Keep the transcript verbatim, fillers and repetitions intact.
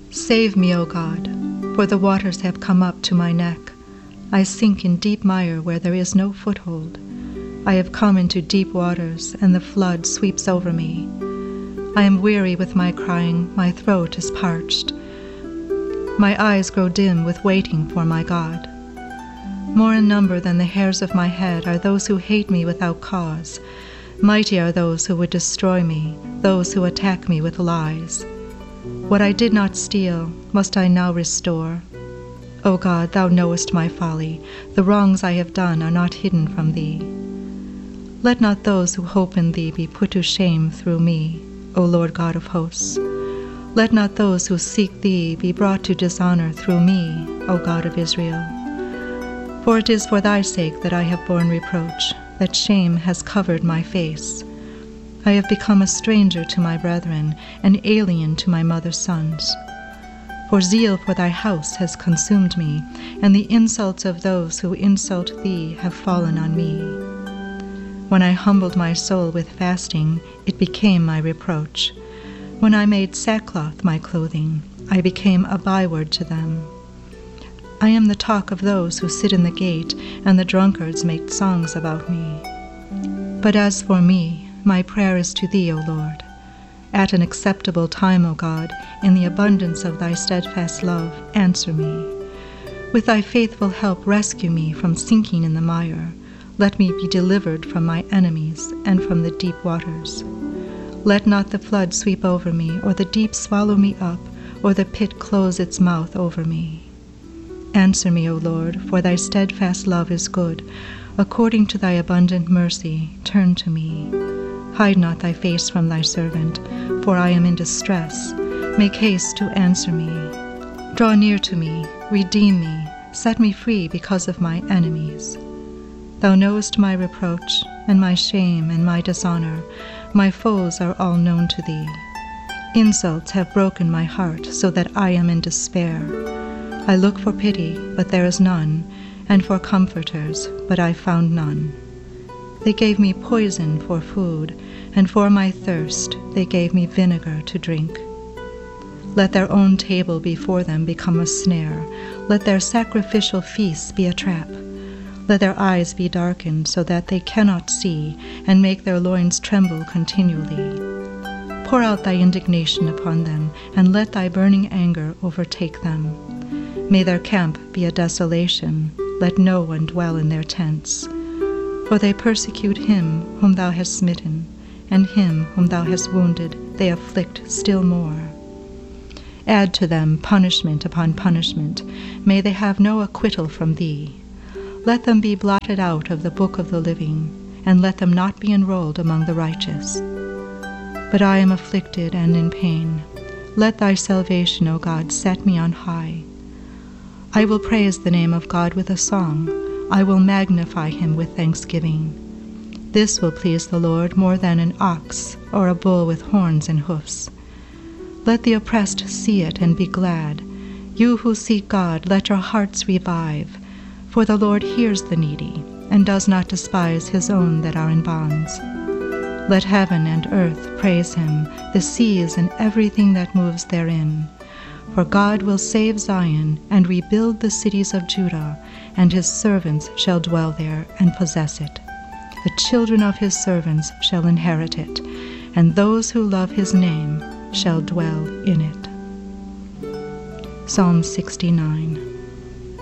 Save me, O God, for the waters have come up to my neck. I sink in deep mire where there is no foothold. I have come into deep waters, and the flood sweeps over me. I am weary with my crying, my throat is parched. My eyes grow dim with waiting for my God. More in number than the hairs of my head are those who hate me without cause. Mighty are those who would destroy me, those who attack me with lies. What I did not steal, must I now restore? O God, thou knowest my folly. The wrongs I have done are not hidden from thee. Let not those who hope in thee be put to shame through me, O Lord God of hosts. Let not those who seek thee be brought to dishonor through me, O God of Israel. For it is for thy sake that I have borne reproach, that shame has covered my face. I have become a stranger to my brethren, an alien to my mother's sons. For zeal for thy house has consumed me, and the insults of those who insult thee have fallen on me. When I humbled my soul with fasting, it became my reproach. When I made sackcloth my clothing, I became a byword to them. I am the talk of those who sit in the gate, and the drunkards make songs about me. But as for me, my prayer is to thee, O Lord. At an acceptable time, O God, in the abundance of thy steadfast love, answer me. With thy faithful help rescue me from sinking in the mire. Let me be delivered from my enemies and from the deep waters. Let not the flood sweep over me, or the deep swallow me up, or the pit close its mouth over me. Answer me, O Lord, for thy steadfast love is good. According to thy abundant mercy, turn to me. Hide not thy face from thy servant, for I am in distress. Make haste to answer me. Draw near to me, redeem me, set me free because of my enemies. Thou knowest my reproach, and my shame, and my dishonor. My foes are all known to thee. Insults have broken my heart, so that I am in despair. I look for pity, but there is none, and for comforters, but I found none. They gave me poison for food, and for my thirst they gave me vinegar to drink. Let their own table before them become a snare. Let their sacrificial feasts be a trap. Let their eyes be darkened so that they cannot see, and make their loins tremble continually. Pour out thy indignation upon them, and let thy burning anger overtake them. May their camp be a desolation. Let no one dwell in their tents. For they persecute him whom thou hast smitten, and him whom thou hast wounded they afflict still more. Add to them punishment upon punishment. May they have no acquittal from thee. Let them be blotted out of the book of the living, and let them not be enrolled among the righteous. But I am afflicted and in pain. Let thy salvation, O God, set me on high. I will praise the name of God with a song. I will magnify him with thanksgiving. This will please the Lord more than an ox or a bull with horns and hoofs. Let the oppressed see it and be glad. You who seek God, let your hearts revive. For the Lord hears the needy, and does not despise his own that are in bonds. Let heaven and earth praise him, the seas and everything that moves therein. For God will save Zion and rebuild the cities of Judah, and his servants shall dwell there and possess it. The children of his servants shall inherit it, and those who love his name shall dwell in it. Psalm sixty-nine.